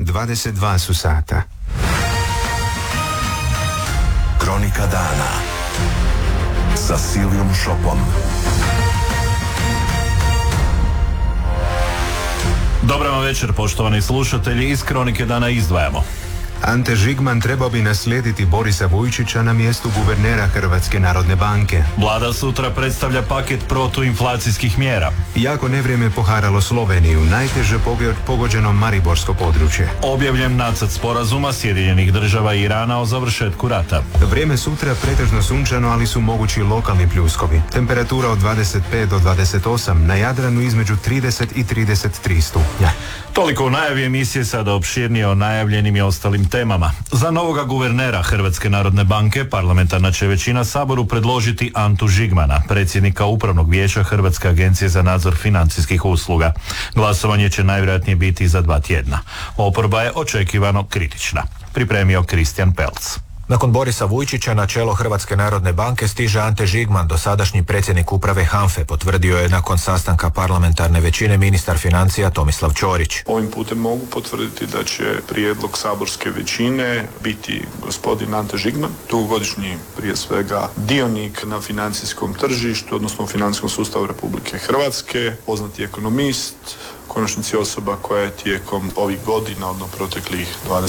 22 su sata. Kronika dana sa Silijom Šopom. Dobar vam večer, poštovani slušatelji. Iz Kronike dana izdvajamo. Ante Žigman trebao bi naslijediti Borisa Vujčića na mjestu guvernera Hrvatske narodne banke. Vlada sutra predstavlja paket protuinflacijskih mjera. Jako nevrijeme poharalo Sloveniju, najteže pogođeno Mariborsko područje. Objavljen nacrt sporazuma Sjedinjenih država i Irana o završetku rata. Vrijeme sutra pretežno sunčano, ali su mogući lokalni pljuskovi. Temperatura od 25 do 28, na Jadranu između 30 i 33 stupnja. Toliko u najavi emisije, sada opširnije o najavljenim i ostalim temama. Za novoga guvernera Hrvatske narodne banke parlamentarna će većina Saboru predložiti Antu Žigmana, predsjednika Upravnog vijeća Hrvatske agencije za nadzor financijskih usluga. Glasovanje će najvjerojatnije biti za 2 tjedna. Oporba je očekivano kritična. Pripremio Kristijan Pelc. Nakon Borisa Vujčića na čelo Hrvatske narodne banke stiže Ante Žigman, dosadašnji predsjednik uprave HANFE, potvrdio je nakon sastanka parlamentarne većine ministar financija Tomislav Ćorić. Ovim putem mogu potvrditi da će prijedlog saborske većine biti gospodin Ante Žigman, dugogodišnji prije svega dionik na financijskom tržištu, odnosno u financijskom sustavu Republike Hrvatske, poznati ekonomist, konačnici osoba koja je tijekom ovih godina, odnosno proteklih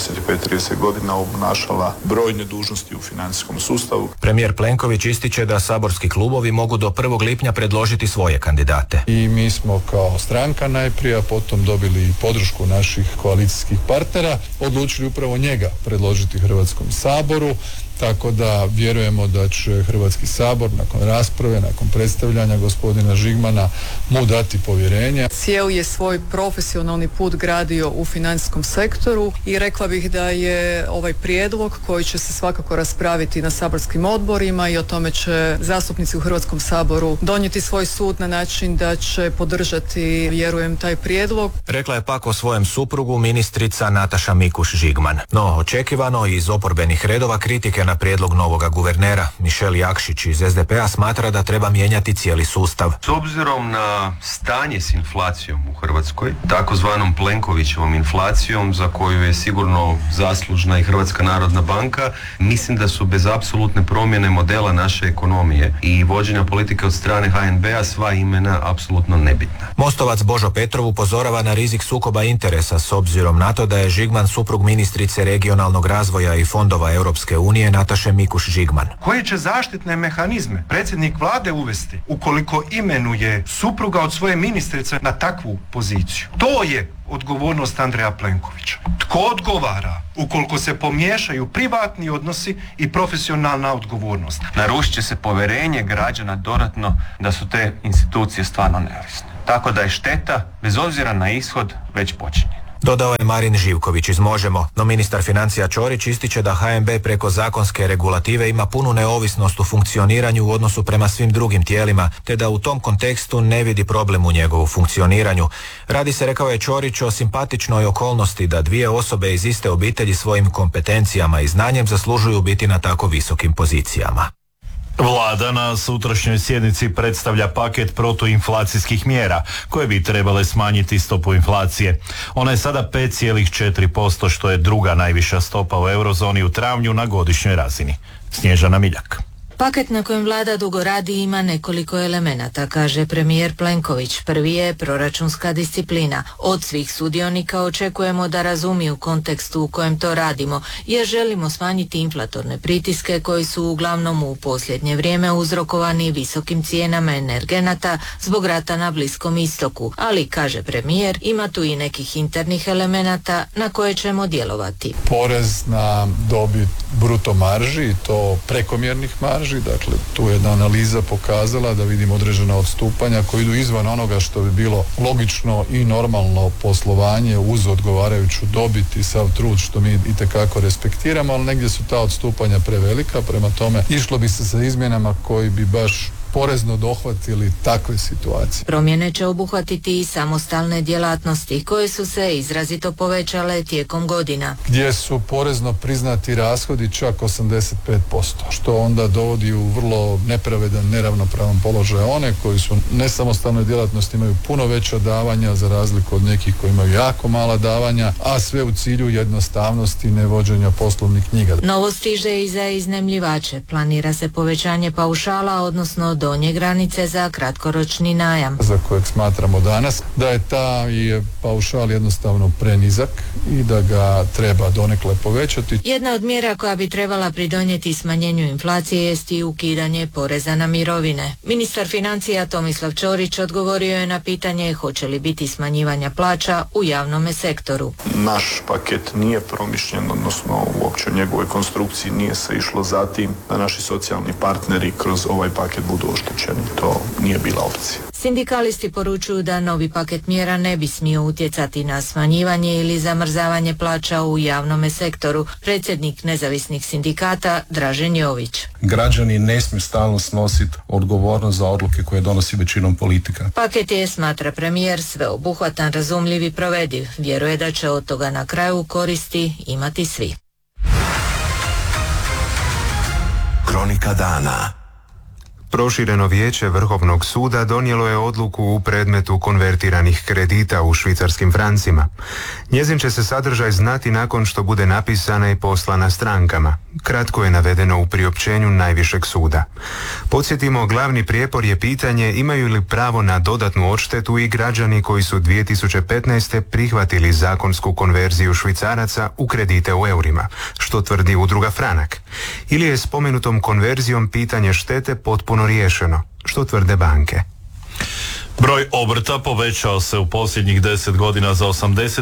25-30 godina obnašala brojne dužnosti u financijskom sustavu. Premijer Plenković ističe da saborski klubovi mogu do 1. lipnja predložiti svoje kandidate. I mi smo kao stranka najprije, a potom dobili podršku naših koalicijskih partnera, odlučili upravo njega predložiti Hrvatskom saboru. Tako da vjerujemo da će Hrvatski sabor nakon rasprave, nakon predstavljanja gospodina Žigmana mu dati povjerenje. Cijeli je svoj profesionalni put gradio u financijskom sektoru i rekla bih da je ovaj prijedlog koji će se svakako raspraviti na saborskim odborima i o tome će zastupnici u Hrvatskom saboru donijeti svoj sud na način da će podržati, vjerujem, taj prijedlog. Rekla je pak o svojem suprugu ministrica Nataša Mikuš Žigman. No, očekivano iz oporbenih redova kritike na prijedlog novoga guvernera. Mišel Jakšić iz SDP-a smatra da treba mijenjati cijeli sustav. S obzirom na stanje s inflacijom u Hrvatskoj, takozvanom Plenkovićevom inflacijom za koju je sigurno zaslužna i Hrvatska narodna banka, mislim da su bez apsolutne promjene modela naše ekonomije i vođenja politike od strane HNB-a sva imena apsolutno nebitna. Mostovac Božo Petrov upozorava na rizik sukoba interesa s obzirom na to da je Žigman suprug ministrice regionalnog razvoja i fondova Europske unije Nataše Mikuš Žigman. Koje će zaštitne mehanizme predsjednik vlade uvesti ukoliko imenuje supruga od svoje ministrice na takvu poziciju? To je odgovornost Andreja Plenkovića. Tko odgovara ukoliko se pomiješaju privatni odnosi i profesionalna odgovornost? Narušit će se povjerenje građana dodatno da su te institucije stvarno neovisne. Tako da je šteta, bez obzira na ishod, već počinjena. Dodao je Marin Živković iz Možemo, no ministar financija Ćorić ističe da HNB preko zakonske regulative ima punu neovisnost u funkcioniranju u odnosu prema svim drugim tijelima, te da u tom kontekstu ne vidi problem u njegovu funkcioniranju. Radi se, rekao je Ćorić, o simpatičnoj okolnosti da dvije osobe iz iste obitelji svojim kompetencijama i znanjem zaslužuju biti na tako visokim pozicijama. Vlada na sutrašnjoj sjednici predstavlja paket protuinflacijskih mjera koje bi trebale smanjiti stopu inflacije. Ona je sada 5,4%, što je druga najviša stopa u eurozoni u travnju na godišnjoj razini. Snježana Miljak. Paket na kojem vlada dugo radi ima nekoliko elemenata, kaže premijer Plenković. Prvi je proračunska disciplina. Od svih sudionika očekujemo da razumiju kontekstu u kojem to radimo, jer želimo smanjiti inflatorne pritiske koji su uglavnom u posljednje vrijeme uzrokovani visokim cijenama energenata zbog rata na Bliskom istoku. Ali, kaže premijer, ima tu i nekih internih elemenata na koje ćemo djelovati. Porez na dobit bruto marži i to prekomjernih marži. Dakle, tu je jedna analiza pokazala da vidimo određena odstupanja koji idu izvan onoga što bi bilo logično i normalno poslovanje uz odgovarajuću dobit i sav trud što mi itekako respektiramo, ali negdje su ta odstupanja prevelika, prema tome išlo bi se sa izmjenama koji bi baš porezno dohvatili takve situacije. Promjene će obuhvatiti i samostalne djelatnosti koje su se izrazito povećale tijekom godina. Gdje su porezno priznati rashodi čak 85%, što onda dovodi u vrlo nepravedan, neravnopravan položaj one koji su nesamostalne djelatnosti, imaju puno veća davanja za razliku od nekih koji imaju jako mala davanja, a sve u cilju jednostavnosti nevođenja poslovnih knjiga. Novo stiže i za iznajmljivače. Planira se povećanje paušala, odnosno donje granice za kratkoročni najam. Za kojeg smatramo danas da je taj paušal jednostavno prenizak i da ga treba donekle povećati. Jedna od mjera koja bi trebala pridonijeti smanjenju inflacije jest i ukidanje poreza na mirovine. Ministar financija Tomislav Ćorić odgovorio je na pitanje hoće li biti smanjivanja plaća u javnome sektoru. Naš paket nije promišljen, odnosno uopće u njegovoj konstrukciji nije se išlo za tim da naši socijalni partneri kroz ovaj paket budu oštećeni. To nije bila opcija. Sindikalisti poručuju da novi paket mjera ne bi smio utjecati na smanjivanje ili zamrzavanje plaća u javnome sektoru. Predsjednik nezavisnih sindikata Dražen Jović. Građani ne smiju stalno snositi odgovornost za odluke koje donosi većinom politika. Paket je, smatra premijer, sveobuhvatan, razumljiv i provediv. Vjeruje da će od toga na kraju koristi imati svi. Kronika dana. Prošireno vijeće Vrhovnog suda donijelo je odluku u predmetu konvertiranih kredita u švicarskim francima. Njezin će se sadržaj znati nakon što bude napisana i poslana strankama. Kratko je navedeno u priopćenju najvišeg suda. Podsjetimo, glavni prijepor je pitanje imaju li pravo na dodatnu odštetu i građani koji su 2015. prihvatili zakonsku konverziju švicaraca u kredite u eurima, što tvrdi udruga Franak. Ili je spomenutom konverzijom pitanje štete potpuno riješeno, što tvrde banke. Broj obrta povećao se u posljednjih 10 godina za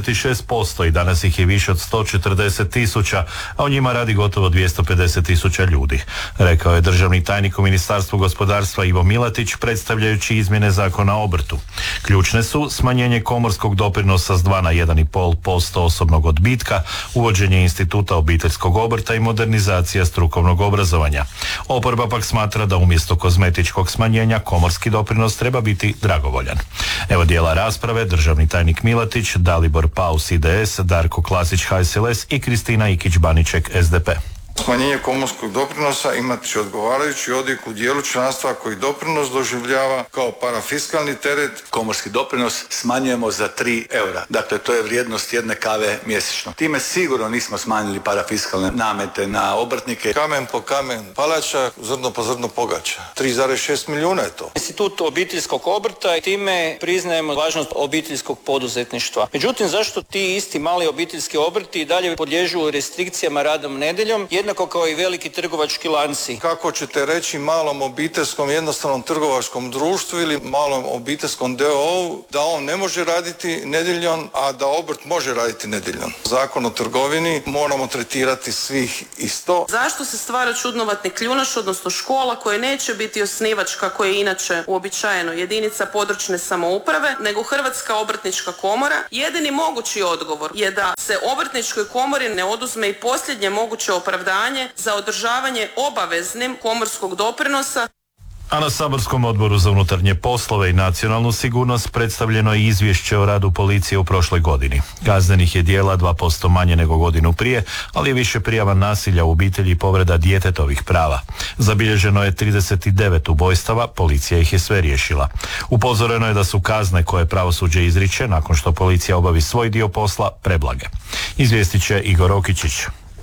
86% i danas ih je više od 140.000, a u njima radi gotovo 250.000 ljudi, rekao je državni tajnik u Ministarstvu gospodarstva Ivo Milatić predstavljajući izmjene zakona o obrtu. Ključne su smanjenje komorskog doprinosa s 2 na 1,5% osobnog odbitka, uvođenje instituta obiteljskog obrta i modernizacija strukovnog obrazovanja. Oporba pak smatra da umjesto kozmetičkog smanjenja komorski doprinos treba biti dragovoljan. Evo dijela rasprave, državni tajnik Milatić, Dalibor Paus IDS, Darko Klasić HSLS i Kristina Ikić-Baniček SDP. Smanjenje komorskog doprinosa imat će odgovarajući odjek u dijelu članstva koji doprinos doživljava kao parafiskalni teret. Komorski doprinos smanjujemo za 3 eura. Dakle, to je vrijednost jedne kave mjesečno. Time sigurno nismo smanjili parafiskalne namete na obrtnike. Kamen po kamen palača, zrno po zrno pogača. 3,6 milijuna je to. Institut obiteljskog obrta i time priznajemo važnost obiteljskog poduzetništva. Međutim, zašto ti isti mali obiteljski obrti i dalje podliježu restrikcijama radom nedjeljom, jednako kao i veliki trgovački lanci? Kako ćete reći malom obiteljskom jednostavnom trgovačkom društvu ili malom obiteljskom d.o.o. da on ne može raditi nedjeljom, a da obrt može raditi nedjeljom? Zakon o trgovini moramo tretirati svih isto. Zašto se stvara čudnovatni kljunaš, odnosno škola koja neće biti osnivač kako je inače uobičajeno jedinica područne samouprave, nego Hrvatska obrtnička komora? Jedini mogući odgovor je da se obrtničkoj komori ne oduzme i posljednje moguće opravdanje za održavanje obaveznim komorskog doprinosa. A na saborskom odboru za unutarnje poslove i nacionalnu sigurnost predstavljeno je izvješće o radu policije u prošloj godini. Kaznenih je djela 2% manje nego godinu prije, ali je više prijava nasilja u obitelji i povreda djetetovih prava. Zabilježeno je 39 ubojstava, policija ih je sve riješila. Upozoreno je da su kazne koje pravosuđe izriče nakon što policija obavi svoj dio posla preblage. Izvijestit će Igor Okičić.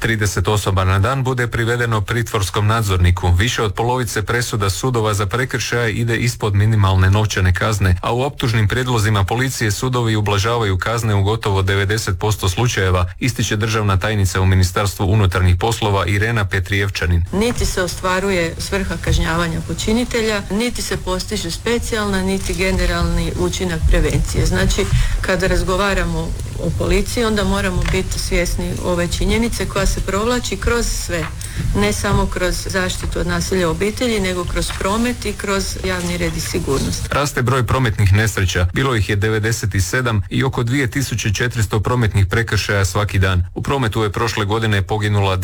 30 osoba na dan bude privedeno pritvorskom nadzorniku. Više od polovice presuda sudova za prekršaje ide ispod minimalne novčane kazne, a u optužnim prijedlozima policije sudovi ublažavaju kazne u gotovo 90% slučajeva, ističe državna tajnica u Ministarstvu unutarnjih poslova Irena Petrijevčanin. Niti se ostvaruje svrha kažnjavanja počinitelja, niti se postiže specijalna, niti generalni učinak prevencije. Znači, kada razgovaramo o policiji, onda moramo biti svjesni ove činjenice koja se provlači kroz sve ne samo kroz zaštitu od nasilja u obitelji, nego kroz promet i kroz javni red i sigurnost. Raste broj prometnih nesreća, bilo ih je 97 i oko 2400 prometnih prekršaja svaki dan. U prometu je prošle godine poginula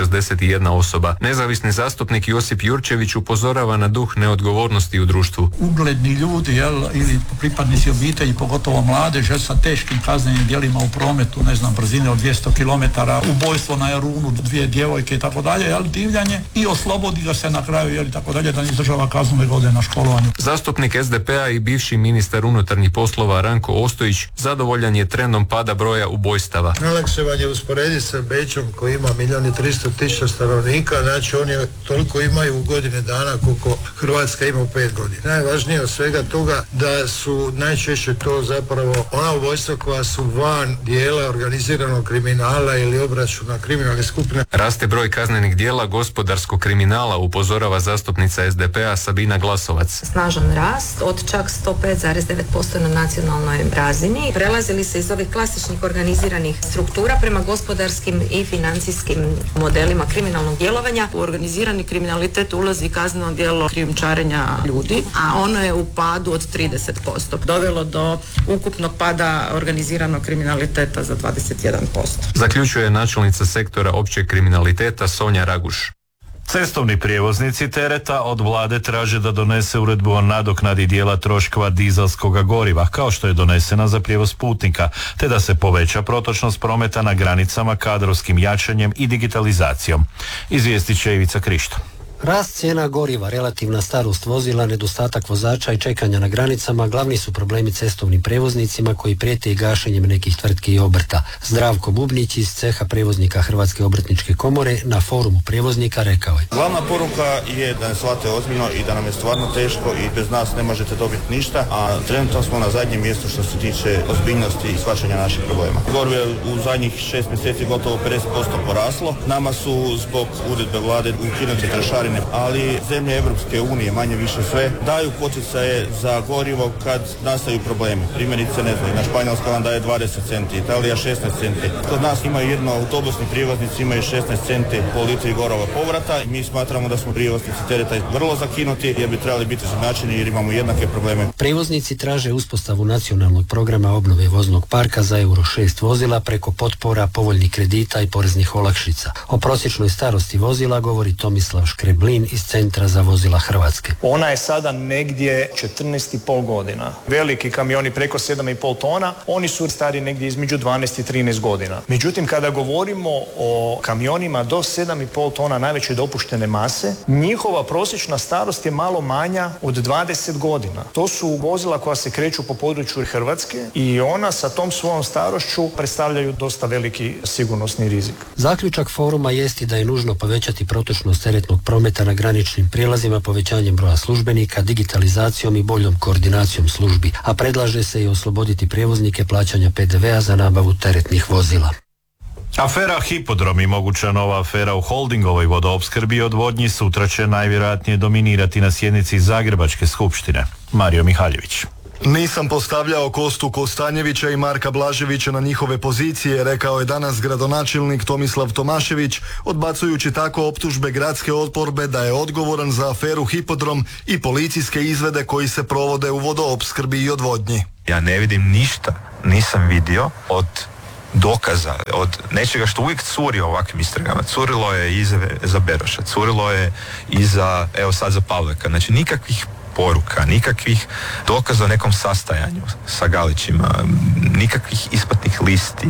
261 osoba. Nezavisni zastupnik Josip Jurčević upozorava na duh neodgovornosti u društvu. Ugledni ljudi ili pripadnici obitelji, pogotovo mladež, sa teškim kaznenim djelima u prometu, brzine od 200 km, ubojstvo na Jarunu, 2 djevojke i tako dalje, divljanje, i oslobodi ga se na kraju, tako dalje, da ne izdržava kaznene godine na školovanju. Zastupnik SDP-a i bivši ministar unutarnjih poslova Ranko Ostojić zadovoljan je trendom pada broja ubojstava. Najlakše vam je usporediti sa Bečom koji ima 1.300.000 stanovnika, znači oni toliko imaju u godine dana koliko Hrvatska ima u 5 godina. Najvažnije od svega toga da su najčešće to zapravo ona ubojstva koja su van dijela organiziranog kriminala ili obračuna kriminalne skupine. Raste broj kaznenih djela gospodarskog kriminala, upozorava zastupnica SDP-a Sabina Glasovac. Snažan rast od čak 105,9% na nacionalnoj razini. Prelazili se iz ovih klasičnih organiziranih struktura prema gospodarskim i financijskim modelima kriminalnog djelovanja. U organizirani kriminalitet ulazi kazneno djelo krijumčarenja ljudi, a ono je u padu od 30%. Dovelo do ukupnog pada organiziranog kriminaliteta za 21%. Zaključuje načelnica sektora općeg kriminaliteta Sonja Raguš. Cestovni prijevoznici tereta od vlade traže da donese uredbu o nadoknadi dijela troškova dizelskog goriva, kao što je donesena za prijevoz putnika, te da se poveća protočnost prometa na granicama kadrovskim jačanjem i digitalizacijom. Izvijestit će Ivica Krišto. Rast cijena goriva, relativna starost vozila, nedostatak vozača i čekanja na granicama glavni su problemi cestovnim prevoznicima koji prijete i gašenjem nekih tvrtki i obrta. Zdravko Bubnić iz ceha prevoznika Hrvatske obrtničke komore na forumu prevoznika rekao je: Glavna poruka je da ne shvate ozbiljno i da nam je stvarno teško i bez nas ne možete dobiti ništa, a trenutno smo na zadnjem mjestu što se tiče ozbiljnosti i shvaćanja naših problema. Gorivo je u zadnjih 6 mjeseci gotovo 50% poraslo. Nama su zbog uredbe vlade ukinute trošarine, ali zemlje Europske unije, manje više sve, daju poticaje za gorivo kad nastaju problemi. Primjerice, na Španjolska vam daje 20 centi, Italija 16 centi. Kod nas imaju jedno autobusni prijevoznici, imaju 16 centi po litri goriva povrata i mi smatramo da smo prijevoznici tereta vrlo zakinuti jer bi trebali biti izjednačeni jer imamo jednake probleme. Prevoznici traže uspostavu nacionalnog programa obnove voznog parka za Euro 6 vozila preko potpora, povoljnih kredita i poreznih olakšica. O prosječnoj starosti vozila govori Tomislav Škreblin iz Centra za vozila Hrvatske. Ona je sada negdje 14,5 godina. Veliki kamioni preko 7,5 tona, oni su stari negdje između 12 i 13 godina. Međutim, kada govorimo o kamionima do 7,5 tona najveće dopuštene mase, njihova prosječna starost je malo manja od 20 godina. To su vozila koja se kreću po području Hrvatske i ona sa tom svojom starošću predstavljaju dosta veliki sigurnosni rizik. Zaključak foruma jesti da je nužno povećati protočnost teretnog prometa na graničnim prijelazima povećanjem broja službenika, digitalizacijom i boljom koordinacijom službi, a predlaže se i osloboditi prijevoznike plaćanja PDV-a za nabavu teretnih vozila. Afera Hipodrom i moguća nova afera u holdingovoj vodoopskrbi i odvodnji sutra će najvjerojatnije dominirati na sjednici Zagrebačke skupštine. Mario Mihaljević. Nisam postavljao Kostu Kostanjevića i Marka Blaževića na njihove pozicije, rekao je danas gradonačelnik Tomislav Tomašević, odbacujući tako optužbe gradske oporbe da je odgovoran za aferu Hipodrom i policijske izvede koji se provode u vodoopskrbi i odvodnji. Ja ne vidim ništa, nisam vidio od dokaza, od nečega što uvijek curi ovakvim istragama. Curilo je i za Beroša, curilo je i za, evo sad za Pavleka, znači nikakvih poruka, nikakvih dokaza o nekom sastajanju sa Galićima, nikakvih isplatnih listi,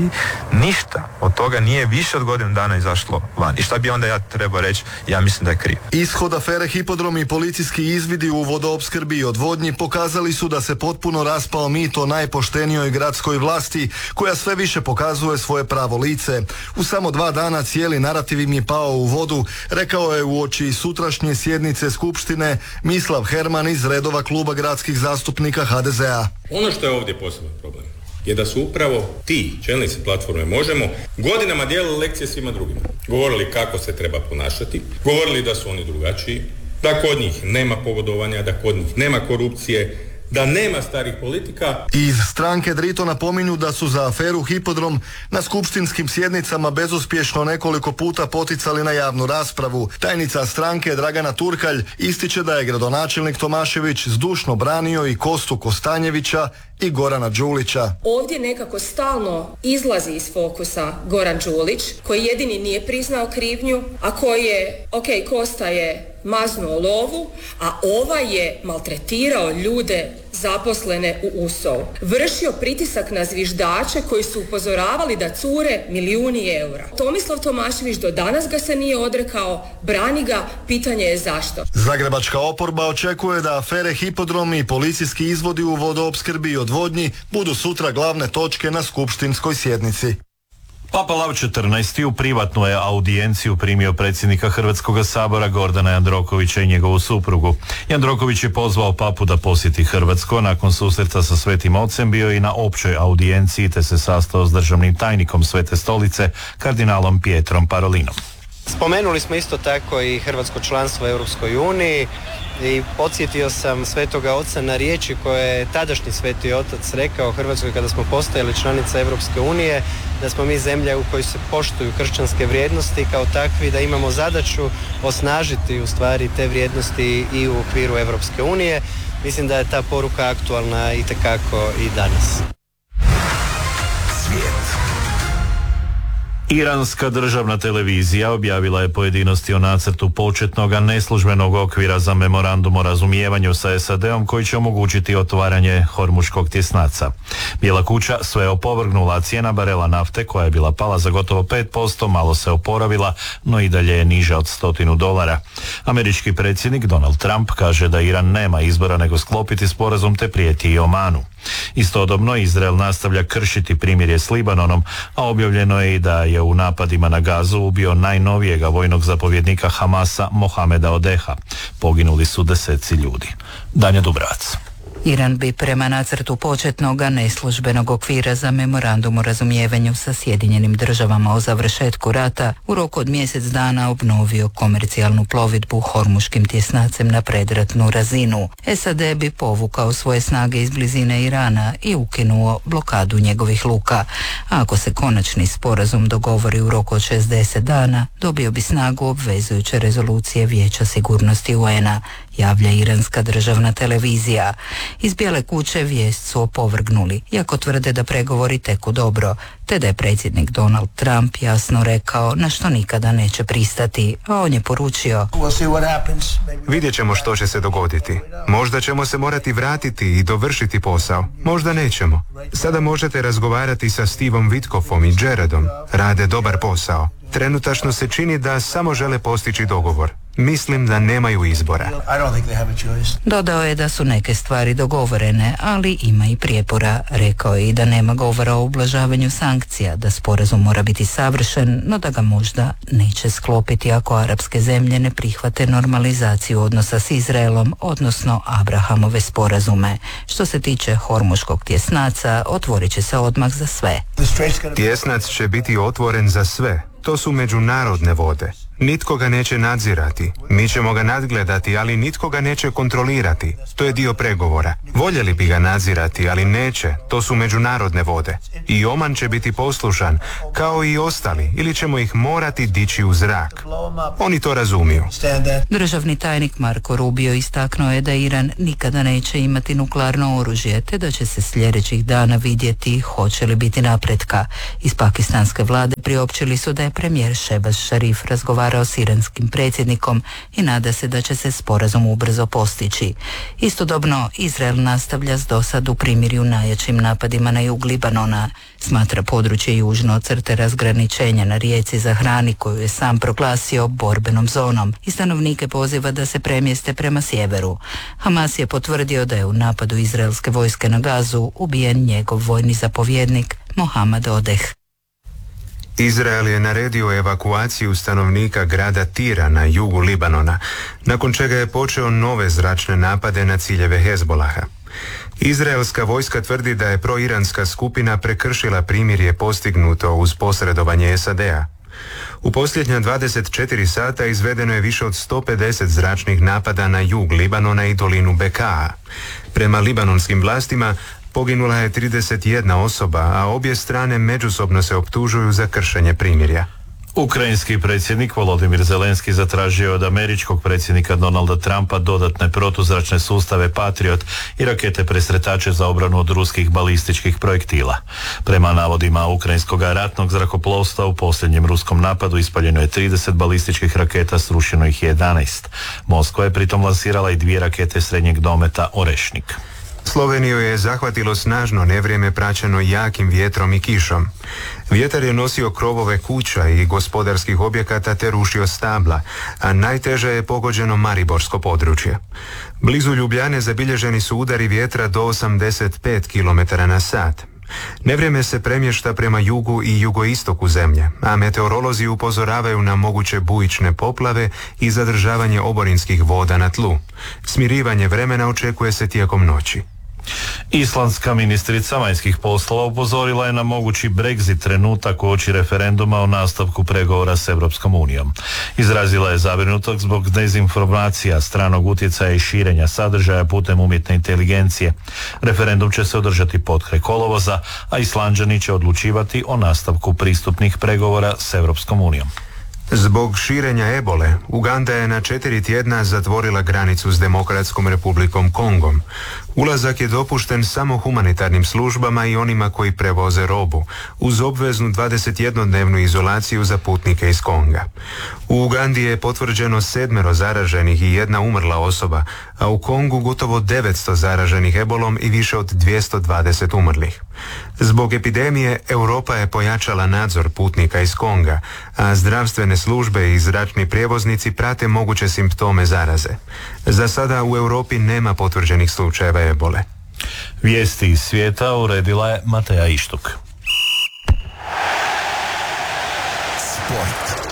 ništa od toga nije više od godinu dana izašlo van. I šta bi onda ja trebao reći? Ja mislim da je kriv. Ishod afere Hipodrom i policijski izvidi u vodoopskrbi i odvodnji pokazali su da se potpuno raspao mit o najpoštenijoj gradskoj vlasti koja sve više pokazuje svoje pravo lice. U samo 2 dana cijeli narativ im je pao u vodu, rekao je uoči sutrašnje sjednice Skupštine Mislav Herman iz redova kluba gradskih zastupnika HDZ-a. Ono što je ovdje poseban problem je da su upravo ti čelnici platforme Možemo godinama dijelili lekcije svima drugima. Govorili kako se treba ponašati, govorili da su oni drugačiji, da kod njih nema pogodovanja, da kod njih nema korupcije, da nema starih politika. Iz stranke Drito napominju da su za aferu Hipodrom na skupštinskim sjednicama bezuspješno nekoliko puta poticali na javnu raspravu. Tajnica stranke Dragana Turkalj ističe da je gradonačelnik Tomašević zdušno branio i Kostu Kostanjevića i Gorana Đulića. Ovdje nekako stalno izlazi iz fokusa Goran Đulić, koji jedini nije priznao krivnju, a koji je, Kosta je maznuo lovu, a ovaj je maltretirao ljude zaposlene u USO-u. Vršio pritisak na zviždače koji su upozoravali da cure milijuni eura. Tomislav Tomašević do danas ga se nije odrekao, brani ga, pitanje je zašto. Zagrebačka oporba očekuje da afere Hipodrom i policijski izvodi u vodoopskrbi i odvodnji budu sutra glavne točke na skupštinskoj sjednici. Papa Lav XIV. U privatnu je audijenciju primio predsjednika Hrvatskog sabora Gordana Jandrokovića i njegovu suprugu. Jandroković je pozvao papu da posjeti Hrvatsko, nakon susreta sa Svetim Ocem bio i na općoj audijenciji te se sastao s državnim tajnikom Svete Stolice, kardinalom Pietrom Parolinom. Spomenuli smo isto tako i hrvatsko članstvo u Europskoj uniji i podsjetio sam Svetoga Oca na riječi koje je tadašnji Sveti Otac rekao Hrvatskoj kada smo postajali članica Europske unije, da smo mi zemlja u kojoj se poštuju kršćanske vrijednosti, kao takvi da imamo zadaću osnažiti u stvari te vrijednosti i u okviru Europske unije. Mislim da je ta poruka aktualna itekako i danas. Iranska državna televizija objavila je pojedinosti o nacrtu početnog neslužbenog okvira za memorandum o razumijevanju sa SAD-om koji će omogućiti otvaranje Hormuškog tjesnaca. Bijela kuća sve opovrgnula, a cijena barela nafte koja je bila pala za gotovo 5%, malo se oporavila, no i dalje je niža od $100. Američki predsjednik Donald Trump kaže da Iran nema izbora nego sklopiti sporazum te prijeti i Omanu. Istodobno Izrael nastavlja kršiti primirje s Libanonom, a objavljeno je i da je u napadima na Gazu ubio najnovijega vojnog zapovjednika Hamasa Mohameda Odeha. Poginuli su deseci ljudi. Danja Dubravac. Iran bi prema nacrtu početnog neslužbenog okvira za memorandum o razumijevanju sa Sjedinjenim Državama o završetku rata u roku od mjesec dana obnovio komercijalnu plovidbu Hormuškim tjesnacem na predratnu razinu. SAD bi povukao svoje snage iz blizine Irana i ukinuo blokadu njegovih luka. A ako se konačni sporazum dogovori u roku od 60 dana, dobio bi snagu obvezujuće rezolucije Vijeća sigurnosti UN-a, javlja iranska državna televizija. Iz Bijele kuće vijest su opovrgnuli, iako tvrde da pregovori teku dobro, te da je predsjednik Donald Trump jasno rekao na što nikada neće pristati, a on je poručio: Vidjet ćemo što će se dogoditi. Možda ćemo se morati vratiti i dovršiti posao. Možda nećemo. Sada možete razgovarati sa Stevom Witkoffom i Jaredom. Rade dobar posao. Trenutačno se čini da samo žele postići dogovor. Mislim da nemaju izbora. Dodao je da su neke stvari dogovorene, ali ima i prijepora. Rekao je i da nema govora o ublažavanju sankcija, da sporazum mora biti savršen, no da ga možda neće sklopiti ako arapske zemlje ne prihvate normalizaciju odnosa s Izraelom, odnosno Abrahamove sporazume. Što se tiče Hormuškog tjesnaca, otvorit će se odmah za sve. Tjesnac će biti otvoren za sve. To su međunarodne vode. Nitko ga neće nadzirati. Mi ćemo ga nadgledati, ali nitko ga neće kontrolirati. To je dio pregovora. Voljeli bi ga nadzirati, ali neće. To su međunarodne vode. I Oman će biti poslušan, kao i ostali, ili ćemo ih morati dići u zrak. Oni to razumiju. Državni tajnik Marko Rubio istaknuo je da Iran nikada neće imati nuklearno oružje, te da će se sljedećih dana vidjeti hoće li biti napretka. Iz pakistanske vlade priopćili su da je premijer Šehbaz Šarif razgovarao s iranskim predsjednikom i nada se da će se sporazum ubrzo postići. Istodobno, Izrael nastavlja s dosad u primirju najjačim napadima na jug Libanona. Smatra područje južno od crte razgraničenja na rijeci Zahrani, koju je sam proglasio borbenom zonom, i stanovnike poziva da se premjeste prema sjeveru. Hamas je potvrdio da je u napadu izraelske vojske na Gazu ubijen njegov vojni zapovjednik Mohamed Odeh. Izrael je naredio evakuaciju stanovnika grada Tira na jugu Libanona, nakon čega je počeo nove zračne napade na ciljeve Hezbolaha. Izraelska vojska tvrdi da je proiranska skupina prekršila primirje postignuto uz posredovanje SAD-a. U posljednja 24 sata izvedeno je više od 150 zračnih napada na jug Libanona i dolinu Bekaa. Prema libanonskim vlastima poginula je 31 osoba, a obje strane međusobno se optužuju za kršenje primirja. Ukrajinski predsjednik Volodimir Zelenski zatražio od američkog predsjednika Donalda Trumpa dodatne protuzračne sustave Patriot i rakete presretače za obranu od ruskih balističkih projektila. Prema navodima ukrajinskog ratnog zrakoplovstva u posljednjem ruskom napadu ispaljeno je 30 balističkih raketa, srušeno ih je 11. Moskva je pritom lansirala i 2 rakete srednjeg dometa Orešnik. Sloveniju je zahvatilo snažno nevrijeme praćeno jakim vjetrom i kišom. Vjetar je nosio krovove kuća i gospodarskih objekata te rušio stabla, a najteže je pogođeno Mariborsko područje. Blizu Ljubljane zabilježeni su udari vjetra do 85 km/h. Nevrijeme se premješta prema jugu i jugoistoku zemlje, a meteorolozi upozoravaju na moguće bujične poplave i zadržavanje oborinskih voda na tlu. Smirivanje vremena očekuje se tijekom noći. Islandska ministrica vanjskih poslova upozorila je na mogući Brexit trenutak uoči referenduma o nastavku pregovora s Europskom unijom. Izrazila je zabrinutost zbog dezinformacija, stranog utjecaja i širenja sadržaja putem umjetne inteligencije. Referendum će se održati potkraj kolovoza, a Islanđani će odlučivati o nastavku pristupnih pregovora s Europskom unijom. Zbog širenja ebole, Uganda je na 4 tjedna zatvorila granicu s Demokratskom republikom Kongom. Ulazak je dopušten samo humanitarnim službama i onima koji prevoze robu, uz obveznu 21-dnevnu izolaciju za putnike iz Konga. U Ugandi je potvrđeno 7 zaraženih i 1 umrla osoba, a u Kongu gotovo 900 zaraženih ebolom i više od 220 umrlih. Zbog epidemije Europa je pojačala nadzor putnika iz Konga, a zdravstvene službe i zračni prijevoznici prate moguće simptome zaraze. Za sada u Europi nema potvrđenih slučajeva ebole. Vijesti iz svijeta uredila je Mateja Ištuk. Sport.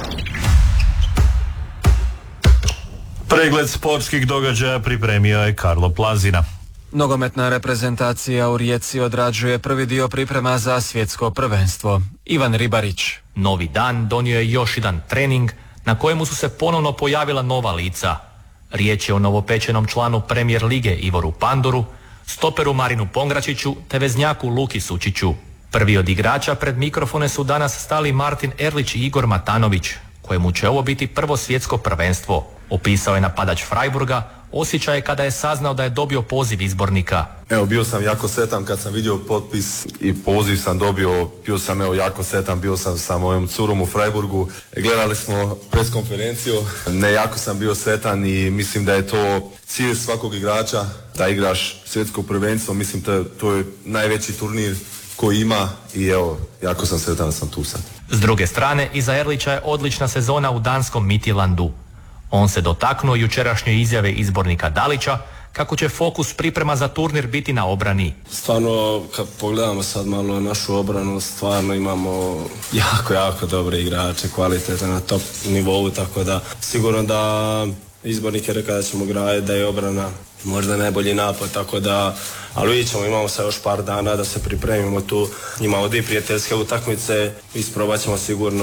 Pregled sportskih događaja pripremio je Karlo Plazina. Nogometna reprezentacija u Rijeci odrađuje prvi dio priprema za svjetsko prvenstvo. Ivan Ribarić. Novi dan donio je još jedan trening na kojemu su se ponovno pojavila nova lica. Riječ je o novopečenom članu Premier lige Ivoru Pandoru, stoperu Marinu Pongračiću te veznjaku Luki Sučiću. Prvi od igrača pred mikrofone su danas stali Martin Erlić i Igor Matanović, kojemu će ovo biti prvo svjetsko prvenstvo. Opisao je napadač Freiburga osjećaje kada je saznao da je dobio poziv izbornika. Evo, bio sam jako sretan kad sam vidio potpis i poziv sam dobio, bio sam jako sretan, bio sam sa mojom curom u Freiburgu, gledali smo pres konferenciju, jako sam bio sretan i mislim da je to cilj svakog igrača, da igraš svjetsko prvenstvo, mislim to je najveći turnir koji ima i evo, jako sam sretan da sam tu sad. S druge strane, iza Erlića je odlična sezona u danskom Midtjyllandu. On se dotaknuo jučerašnje izjave izbornika Dalića kako će fokus priprema za turnir biti na obrani. Stvarno, kad pogledamo sad malo našu obranu, stvarno imamo jako dobre igrače, kvalitete na top nivou, tako da sigurno da izbornik je rekao da ćemo graditi, da je obrana možda najbolji napad, tako da, ali vidjet ćemo, imamo sad još par dana da se pripremimo tu, imamo 2 prijateljske utakmice, isprobat ćemo sigurno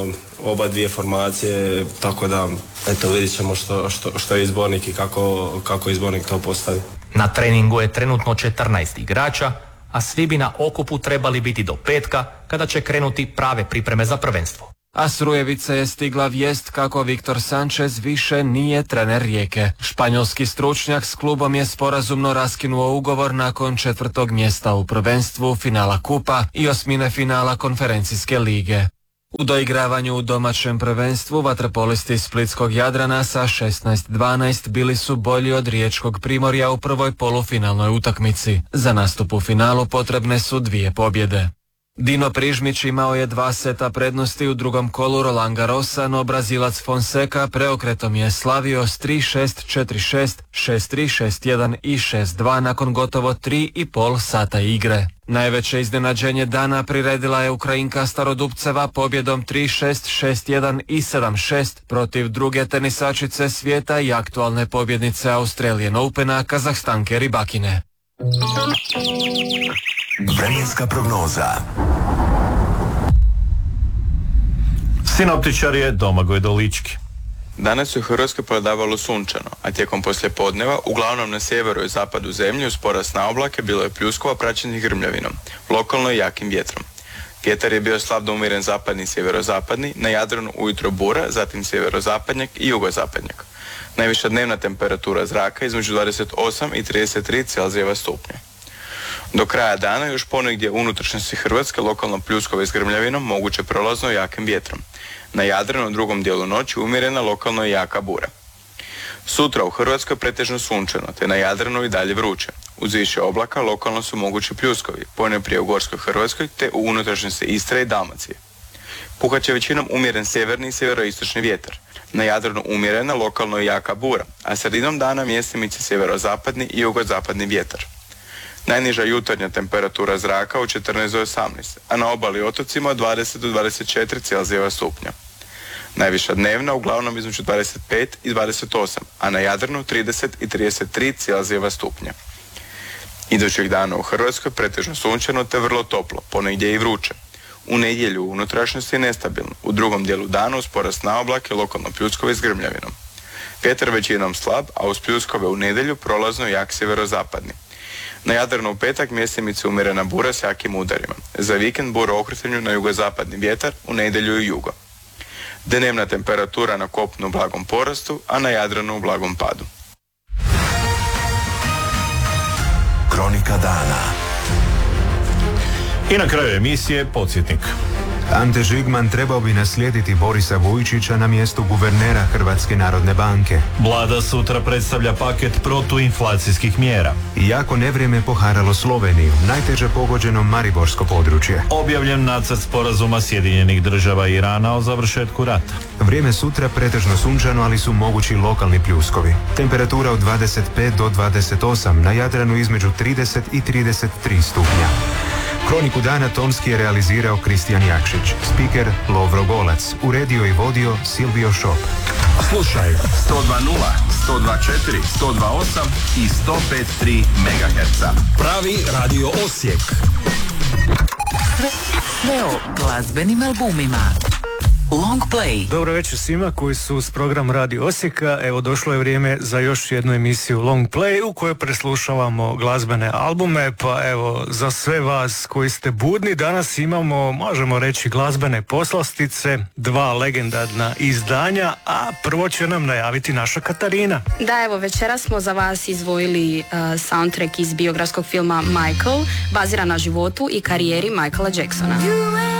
oba 2 formacije, tako da, eto, vidjet ćemo što je izbornik i kako izbornik to postavi. Na treningu je trenutno 14 igrača, a svi bi na okupu trebali biti do petka, kada će krenuti prave pripreme za prvenstvo. A s Rujevice je stigla vijest kako Viktor Sanchez više nije trener Rijeke. Španjolski stručnjak s klubom je sporazumno raskinuo ugovor nakon 4. mjesta u prvenstvu, finala kupa i 8. finala konferencijske lige. U doigravanju u domaćem prvenstvu vaterpolisti splitskog Jadrana sa 16-12 bili su bolji od riječkog Primorja u prvoj polufinalnoj utakmici. Za nastup u finalu potrebne su 2 pobjede. Dino Prižmić imao je 2 seta prednosti u drugom kolu Roland Garrosa, no Brazilac Fonseca preokretom je slavio s 3-6, 4-6, 6-3, 6-1 i 6-2 nakon gotovo 3,5 sata igre. Najveće iznenađenje dana priredila je Ukrajinka Starodupceva pobjedom 3-6, 6-1 i 7-6 protiv druge tenisačice svijeta i aktualne pobjednice Australian Opena Kazahstanke Rybakine. Vremenska prognoza. Sinoptičar je Domagoj Dolički. Danas je u Hrvatskoj prevladavalo sunčano, a tijekom poslijepodneva, uglavnom na sjeveru i zapadu zemlje uz porast na oblake bilo je pljuskova praćenih grmljavinom, lokalno i jakim vjetrom. Vjetar je bio slab do umjeren zapadni i sjeverozapadni, na Jadranu ujutro bura, zatim sjeverozapadnjak i jugozapadnjak. Najviša dnevna temperatura zraka između 28 i 33 Celzijeva stupnja. Do kraja dana još ponegdje u unutrašnjosti Hrvatske lokalno pljuskove s grmljavinom, moguće prolazno jakim vjetrom. Na Jadranu u drugom dijelu noći umjerena lokalno i jaka bura. Sutra u Hrvatskoj pretežno sunčano, te na Jadranu i dalje vruće. Uz više oblaka lokalno su mogući pljuskovi, ponajprije u Gorskoj Hrvatskoj te u unutrašnjosti Istre i Dalmacije. Puhat će većinom umjeren sjeverni i sjeveroistočni vjetar. Na Jadranu umjerena lokalno i jaka bura, a sredinom dana mjestimice sjeverozapadni i jugozapadni vjetar. Najniža jutarnja temperatura zraka u 14 do 18, a na obali i otocima od 20 do 24 Celzijeva stupnja. Najviša dnevna uglavnom između 25 i 28, a na Jadranu 30 i 33 Celzijeva stupnja. Idućih dana u Hrvatskoj pretežno sunčano te vrlo toplo, ponegdje i vruće. U nedjelju u unutrašnjosti je nestabilno, u drugom dijelu dana uz porast na oblake lokalno pljuskove s grmljavinom. Vjetar većinom slab, a uz pljuskove u nedjelju prolazno jak sjeverozapadni. Na Jadranu u petak mjestimice umjerena bura s jakim udarima. Za vikend bura okretanju na jugozapadni vjetar, u nedjelju i jugo. Dnevna temperatura na kopnu u blagom porastu, a na Jadranu u blagom padu. Kronika dana. I na kraju emisije podsjetnik. Ante Žigman trebao bi naslijediti Borisa Vujčića na mjestu guvernera Hrvatske narodne banke. Vlada sutra predstavlja paket protuinflacijskih mjera. Iako nevrijeme poharalo Sloveniju, najteže pogođeno Mariborsko područje. Objavljen nacrt sporazuma Sjedinjenih država i Irana o završetku rata. Vrijeme sutra pretežno sunčano, ali su mogući lokalni pljuskovi. Temperatura od 25 do 28, na Jadranu između 30 i 33 stupnja. Kroniku dana tonski je realizirao Kristijan Jakšić, spiker Lovro Golac, uredio i vodio Silvio Šop. Slušaj 102.0, 102.4, 102.8 i 105.3 MHz. Pravi radio Osijek. Sve o glazbenim albumima. Long Play. Dobro večer svima koji su uz program Radio Osijeka. Evo došlo je vrijeme za još jednu emisiju Long Play u kojoj preslušavamo glazbene albume. Pa evo, za sve vas koji ste budni, danas imamo, možemo reći, glazbene poslastice, 2 legendarna izdanja, a prvo će nam najaviti naša Katarina. Da, evo, večeras smo za vas izdvojili soundtrack iz biografskog filma Michael, baziran na životu i karijeri Michaela Jacksona.